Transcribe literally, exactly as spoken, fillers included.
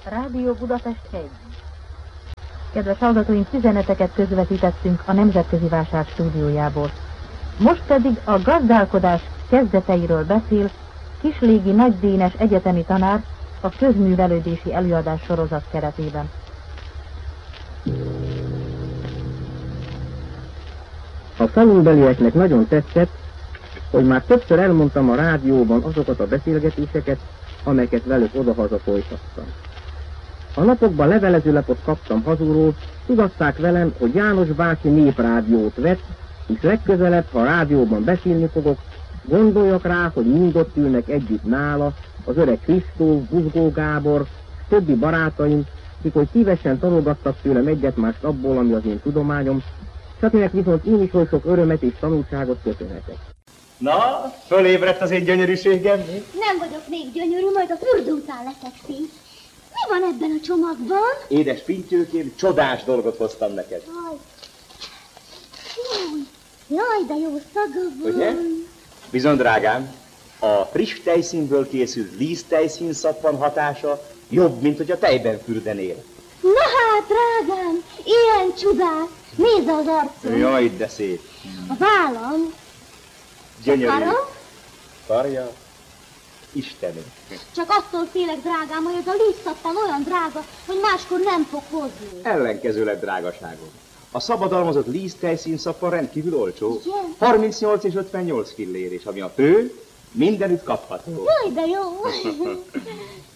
Rádió Budapest egy. Kedves hallgatóink, üzeneteket közvetítettünk a Nemzetközi Vásár stúdiójából. Most pedig a gazdálkodás kezdeteiről beszél Kislégi Nagy Dénes egyetemi tanár a közművelődési előadás sorozat keretében. A falunbelieknek nagyon tetszett, hogy már többször elmondtam a rádióban azokat a beszélgetéseket, amelyeket velük odahaza folytattam. A napokban levelezőlapot kaptam hazulról, tudatták velem, hogy János bácsi néprádiót vett, és legközelebb, ha a rádióban beszélni fogok, gondoljak rá, hogy mind ott ülnek együtt nála, az öreg Kristóf, Buzgó Gábor, többi barátaim, akik hogy szívesen tanulgattak tőlem egyet-mást abból, ami az én tudományom, s akinek viszont én is oly sok örömet és tanulságot köszönhetek. Na, fölébredt az én gyönyörűségem, mi? Nem vagyok még gyönyörű, majd a fürdő után leszek szép. Mi van ebben a csomagban? Édes Pintyőkém, csodás dolgot hoztam neked. Jaj, Jaj, jaj de jó szaga van. Ugye? Bizony, drágám, a friss tejszínből készült líztejszín szappan hatása jobb, mint hogy a tejben fürdenél. Na hát, drágám, ilyen csodás. Nézd az arcom. Jaj, de szép. A vállam. Gyönyörű. Karom? Karja. Istenünk. Csak attól félek, drágám, hogy ez a lízszappan olyan drága, hogy máskor nem fog hozni. Ellenkezőleg drágaságom. A szabadalmazott líztejszín szappan rendkívül olcsó. Igen? harmincnyolc és ötvennyolc fillér, és ami a fő, mindenütt kapható. Jaj, de jó.